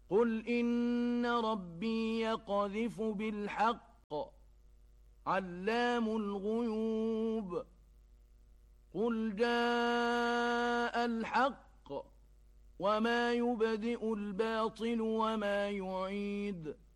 قل إن ربي يقذف بالحق علام الغيوب قل جاء الحق وما يبدئ الباطل وما يعيد